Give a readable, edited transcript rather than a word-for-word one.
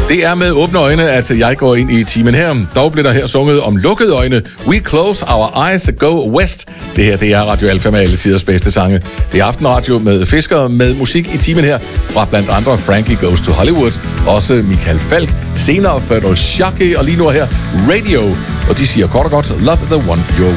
Det er med åbne øjne, at jeg går ind i timen her. Dog bliver der her sunget om lukkede øjne. We close our eyes, go west. Det her, det er Radio Alfa med alle tiders bedste sange. Det er aftenradio med fiskere med musik i timen her. Fra blandt andre Frankie Goes to Hollywood. Også Michael Falk. Senere Ferdo Shaki og lige nu her Radio. Og de siger kort og godt, love the one you're